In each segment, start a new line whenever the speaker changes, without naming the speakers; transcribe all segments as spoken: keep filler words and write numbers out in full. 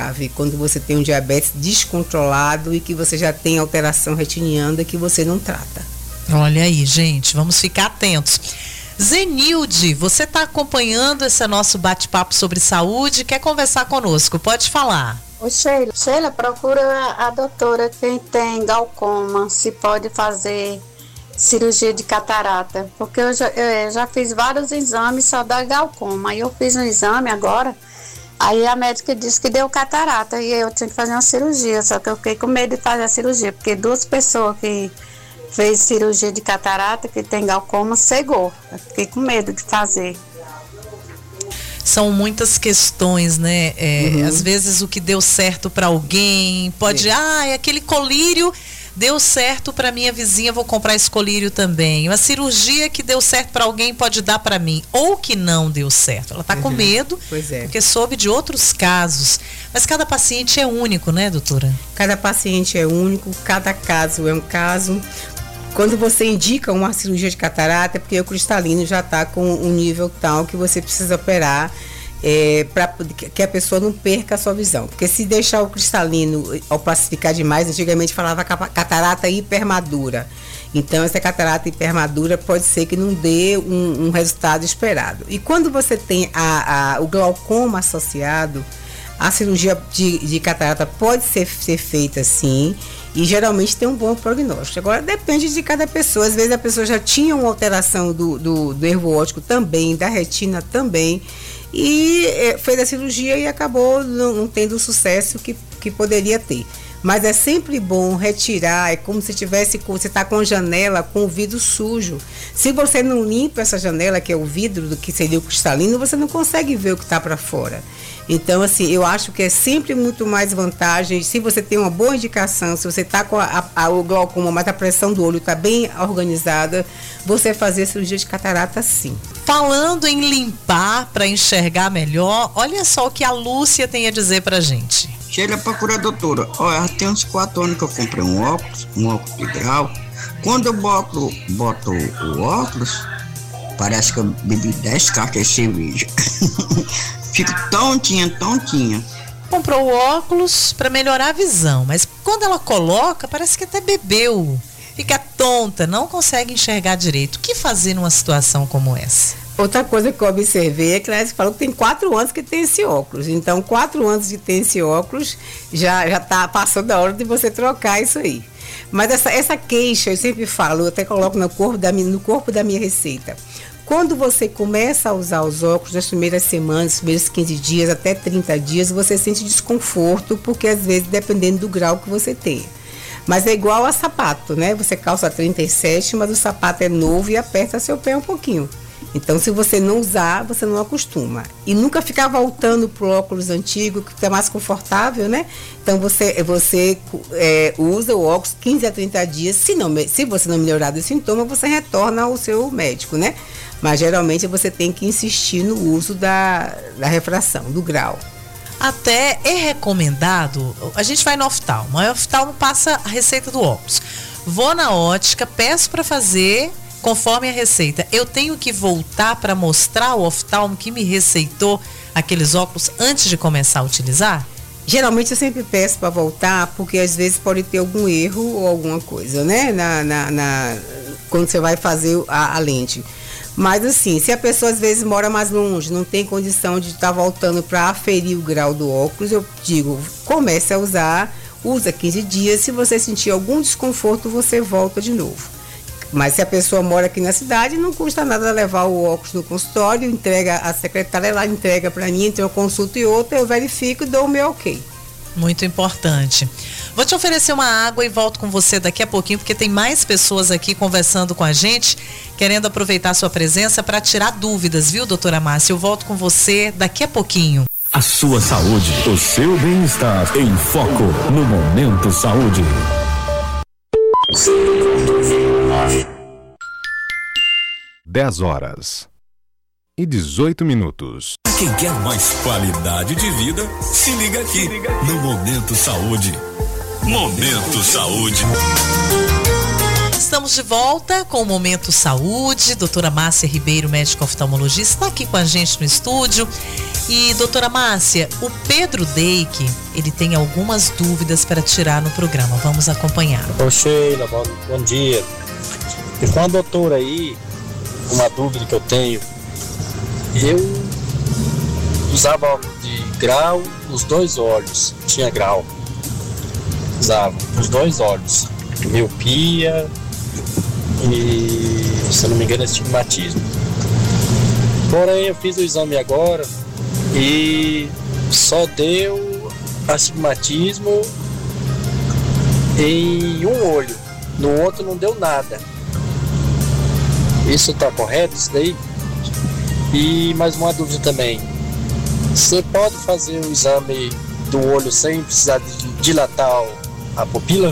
grave, quando você tem um diabetes descontrolado e que você já tem alteração retiniana que você não trata.
Olha aí, gente, vamos ficar atentos. Zenilde, você está acompanhando esse nosso bate-papo sobre saúde, quer conversar conosco, pode falar.
Ô Sheila, Sheila, procura a doutora quem tem glaucoma, se pode fazer cirurgia de catarata, porque eu já, eu já fiz vários exames só da glaucoma, aí eu fiz um exame agora, aí a médica disse que deu catarata e eu tinha que fazer uma cirurgia, só que eu fiquei com medo de fazer a cirurgia, porque duas pessoas que fez cirurgia de catarata, que tem glaucoma, cegou, eu fiquei com medo de fazer.
São muitas questões, né? É,
uhum.
Às vezes o que deu certo para alguém pode, é. ah, é aquele colírio deu certo para minha vizinha, vou comprar esse colírio também. Uma cirurgia que deu certo para alguém pode dar para mim, ou que não deu certo. Ela está uhum. com medo,
pois é.
porque soube de outros casos. Mas cada paciente é único, né, doutora?
Cada paciente é único, cada caso é um caso. Quando você indica uma cirurgia de catarata, é porque o cristalino já está com um nível tal que você precisa operar é, para que a pessoa não perca a sua visão. Porque se deixar o cristalino opacificar demais, antigamente falava catarata hipermadura. Então, essa catarata hipermadura pode ser que não dê um, um resultado esperado. E quando você tem a, a, o glaucoma associado, a cirurgia de, de catarata pode ser, ser feita sim, e geralmente tem um bom prognóstico. Agora, depende de cada pessoa. Às vezes a pessoa já tinha uma alteração do, do, do nervo óptico também, da retina também, e é, fez a cirurgia e acabou não, não tendo o sucesso que, que poderia ter. Mas é sempre bom retirar, é como se tivesse, você está com a janela com o vidro sujo. Se você não limpa essa janela, que é o vidro, do que seria o cristalino, você não consegue ver o que está para fora. Então, assim, eu acho que é sempre muito mais vantagem, se você tem uma boa indicação, se você está com a, a, o glaucoma, mas a pressão do olho está bem organizada, você fazer cirurgia de catarata sim.
Falando em limpar para enxergar melhor, olha só o que a Lúcia tem a dizer pra gente.
Chega pra curar, doutora. Olha, tem uns quatro anos que eu comprei um óculos, um óculos de grau. Quando eu boto, boto o óculos, parece que eu bebi dez caixas de cerveja. Fico tontinha, tontinha.
Comprou o óculos para melhorar a visão, mas quando ela coloca, parece que até bebeu. Fica tonta, não consegue enxergar direito. O que fazer numa situação como essa?
Outra coisa que eu observei é que ela falou que tem quatro anos que tem esse óculos. Então, quatro anos de ter esse óculos, já, já tá passando a hora de você trocar isso aí. Mas essa, essa queixa, eu sempre falo, eu até coloco no corpo da, no corpo da minha receita. Quando você começa a usar os óculos nas primeiras semanas, nos primeiros quinze dias, até trinta dias, você sente desconforto, porque às vezes, dependendo do grau que você tenha. Mas é igual a sapato, né? Você calça trinta e sete, mas o sapato é novo e aperta seu pé um pouquinho. Então, se você não usar, você não acostuma. E nunca ficar voltando pro óculos antigo, que é mais confortável, né? Então, você, você é, usa o óculos quinze a trinta dias. Se, não, se você não melhorar do sintoma, você retorna ao seu médico, né? Mas, geralmente, você tem que insistir no uso da, da refração, do grau.
Até é recomendado, a gente vai no oftalmo, aí o oftalmo passa a receita do óculos. Vou na ótica, peço para fazer conforme a receita. Eu tenho que voltar para mostrar ao oftalmo que me receitou aqueles óculos antes de começar a utilizar?
Geralmente eu sempre peço para voltar, porque às vezes pode ter algum erro ou alguma coisa, né? Na, na, na, quando você vai fazer a, a lente. Mas assim, se a pessoa às vezes mora mais longe, não tem condição de estar tá voltando para aferir o grau do óculos, eu digo, comece a usar, usa quinze dias, se você sentir algum desconforto, você volta de novo. Mas se a pessoa mora aqui na cidade, não custa nada levar o óculos no consultório, entrega a secretária, ela entrega para mim, entre uma consulta e outra, eu verifico e dou o meu ok.
Muito importante. Vou te oferecer uma água e volto com você daqui a pouquinho, porque tem mais pessoas aqui conversando com a gente, querendo aproveitar a sua presença para tirar dúvidas, viu, doutora Márcia? Eu volto com você daqui a pouquinho.
A sua saúde, o seu bem-estar em foco no Momento Saúde.
dez horas e dezoito minutos.
Quem quer mais qualidade de vida, se liga aqui no Momento Saúde. Momento Saúde.
estamos de volta com o Momento Saúde. Doutora Márcia Ribeiro, médica oftalmologista, está aqui com a gente no estúdio. E, doutora Márcia, o Pedro Deike, ele tem algumas dúvidas para tirar no programa. Vamos acompanhar.
Ô Sheila, bom, bom dia. E com a doutora aí, uma dúvida que eu tenho. Eu usava óculos de grau nos dois olhos. Tinha grau. Usava nos dois olhos. Miopia e, se eu não me engano, astigmatismo. Porém, eu fiz o exame agora e só deu astigmatismo em um olho, no outro não deu nada. Isso está correto, isso daí? E mais uma dúvida também. Você pode fazer o exame do olho sem precisar de dilatar a pupila?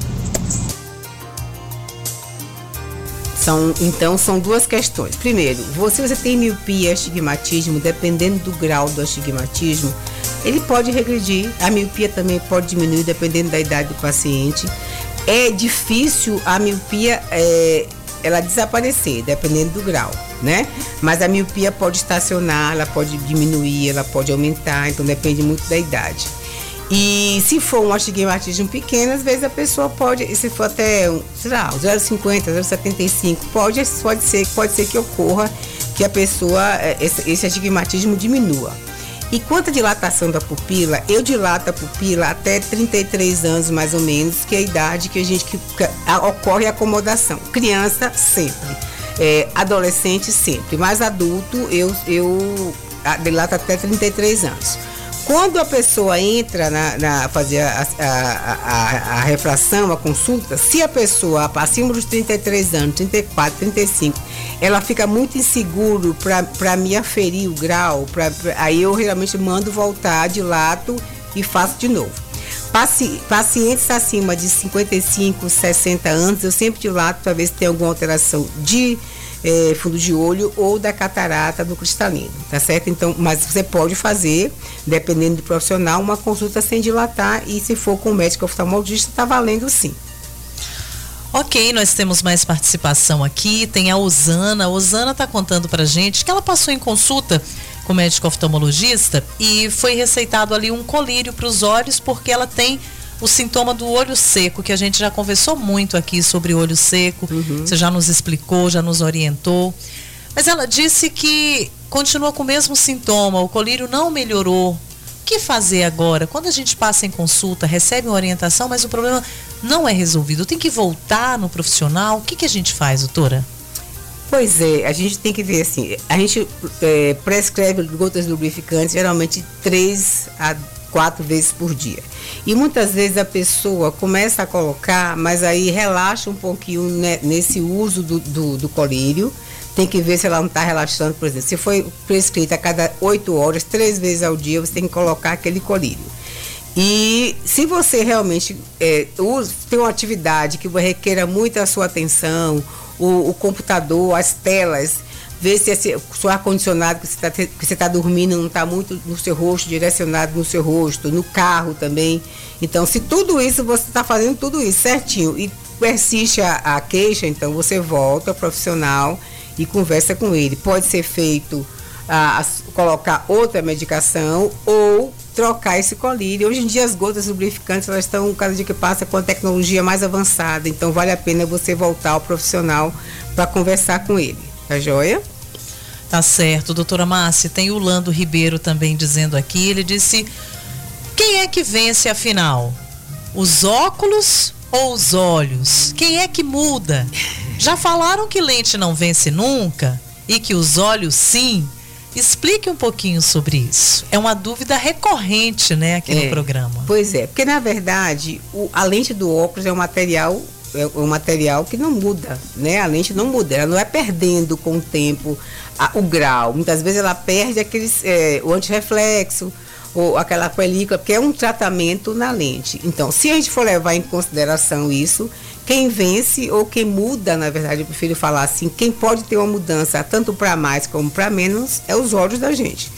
São, então, são duas questões. Primeiro, você, você tem miopia e astigmatismo, dependendo do grau do astigmatismo, ele pode regredir. A miopia também pode diminuir, dependendo da idade do paciente. É difícil a miopia é, ela desaparecer, dependendo do grau, né? Mas a miopia pode estacionar, ela pode diminuir, ela pode aumentar, então depende muito da idade. E se for um astigmatismo pequeno, às vezes a pessoa pode, se for até, sei lá, zero vírgula cinquenta, zero vírgula setenta e cinco, pode, pode, ser, pode ser que ocorra que a pessoa, esse, esse astigmatismo diminua. E quanto à dilatação da pupila, eu dilato a pupila até trinta e três anos, mais ou menos, que é a idade que a gente, que, que a, ocorre a acomodação. Criança, sempre. É, adolescente, sempre. Mas adulto, eu, eu dilato até trinta e três anos. Quando a pessoa entra na, na fazer a, a, a, a refração, a consulta, se a pessoa acima dos trinta e três anos, trinta e quatro, trinta e cinco, ela fica muito inseguro para me aferir o grau, pra, pra, aí eu realmente mando voltar, dilato e faço de novo. Paci, pacientes acima de cinquenta e cinco, sessenta anos, eu sempre dilato para ver se tem alguma alteração de É, fundo de olho ou da catarata do cristalino, tá certo? Então, mas você pode fazer, dependendo do profissional, uma consulta sem dilatar, e se for com o médico oftalmologista, tá valendo sim.
Ok, nós temos mais participação aqui, tem a Osana. A Osana tá contando pra gente que ela passou em consulta com o médico oftalmologista e foi receitado ali um colírio para os olhos, porque ela tem o sintoma do olho seco, que a gente já conversou muito aqui sobre olho seco. Uhum. Você já nos explicou, já nos orientou. Mas ela disse que continua com o mesmo sintoma, o colírio não melhorou. O que fazer agora? Quando a gente passa em consulta, recebe uma orientação, mas o problema não é resolvido. Tem que voltar no profissional? O que, que a gente faz, doutora?
Pois é, a gente tem que ver assim, a gente é, prescreve gotas lubrificantes geralmente três a quatro vezes por dia. E muitas vezes a pessoa começa a colocar, mas aí relaxa um pouquinho, né, nesse uso do, do, do colírio. Tem que ver se ela não está relaxando, por exemplo. Se foi prescrito a cada oito horas, três vezes ao dia, você tem que colocar aquele colírio. E se você realmente é, usa, tem uma atividade que requer muito a sua atenção, o, o computador, as telas, ver se esse, o seu ar-condicionado que você está tá dormindo não está muito no seu rosto, direcionado no seu rosto, no carro também. Então, se tudo isso, você está fazendo tudo isso certinho e persiste a, a queixa, então você volta ao profissional e conversa com ele. Pode ser feito, a, a, colocar outra medicação ou trocar esse colírio. Hoje em dia as gotas lubrificantes, elas estão, cada dia que passa, com a tecnologia mais avançada, então vale a pena você voltar ao profissional para conversar com ele. Tá joia?
Tá certo, doutora Márcia. Tem o Lando Ribeiro também dizendo aqui, ele disse: quem é que vence afinal? Os óculos ou os olhos? Quem é que muda? Já falaram que lente não vence nunca e que os olhos sim? Explique um pouquinho sobre isso. É uma dúvida recorrente, né, aqui é, no programa.
Pois é, porque na verdade o, a lente do óculos é um material é um material que não muda, né? A lente não muda, ela não vai perdendo com o tempo a, o grau. Muitas vezes ela perde aqueles, é, o antirreflexo ou aquela película, porque é um tratamento na lente. Então, se a gente for levar em consideração isso, quem vence ou quem muda, na verdade, eu prefiro falar assim, quem pode ter uma mudança tanto para mais como para menos é os olhos da gente.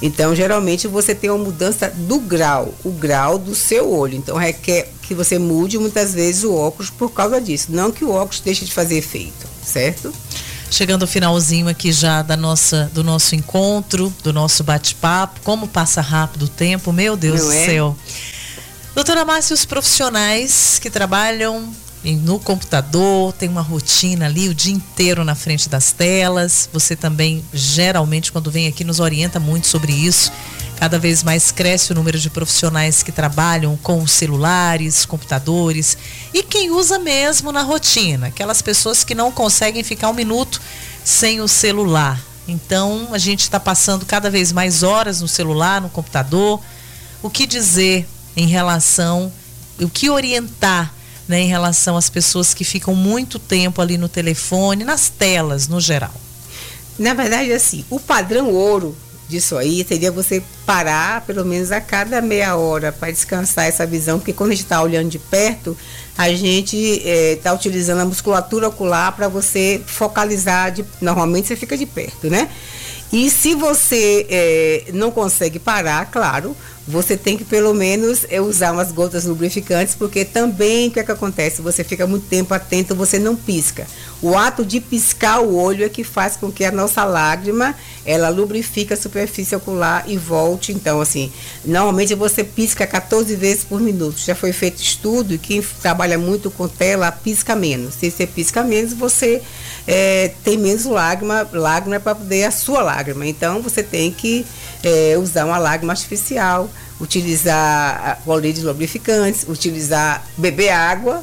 Então, geralmente, você tem uma mudança do grau, o grau do seu olho. Então, requer que você mude muitas vezes o óculos por causa disso. Não que o óculos deixe de fazer efeito, certo?
Chegando ao finalzinho aqui já da nossa, do nosso encontro, do nosso bate-papo. Como passa rápido o tempo, meu Deus
Não
do
é?
céu. Doutora Márcia, os profissionais que trabalham no computador, tem uma rotina ali o dia inteiro na frente das telas. Você também, geralmente, quando vem aqui, nos orienta muito sobre isso. Cada vez mais cresce o número de profissionais que trabalham com celulares, computadores e quem usa mesmo na rotina, aquelas pessoas que não conseguem ficar um minuto sem o celular. Então, a gente está passando cada vez mais horas no celular, no computador. O que dizer em relação, o que orientar, né, em relação às pessoas que ficam muito tempo ali no telefone, nas telas, no geral?
Na verdade, assim, o padrão ouro disso aí seria você parar pelo menos a cada meia hora para descansar essa visão, porque quando a gente está olhando de perto, a gente está é, utilizando a musculatura ocular para você focalizar, de, normalmente você fica de perto, né? E se você é, não consegue parar, claro, você tem que pelo menos é, usar umas gotas lubrificantes, porque também o que é que acontece? Você fica muito tempo atento, você não pisca. O ato de piscar o olho é que faz com que a nossa lágrima, ela lubrifique a superfície ocular e volte. Então, assim, normalmente você pisca quatorze vezes por minuto. Já foi feito estudo e quem trabalha muito com tela pisca menos. Se você pisca menos, você é, tem menos lágrima, lágrima para poder a sua lágrima. Então, você tem que é, usar uma lágrima artificial, utilizar colírios lubrificantes, utilizar, beber água,